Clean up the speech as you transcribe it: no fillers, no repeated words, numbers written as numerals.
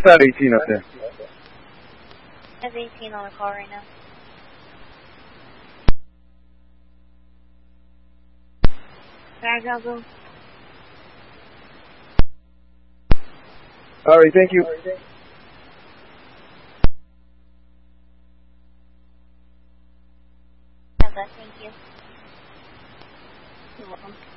that 18 up there? I have 18 on the call right now. Alright, I'll go. Alright, thank you. Thank you. You're welcome.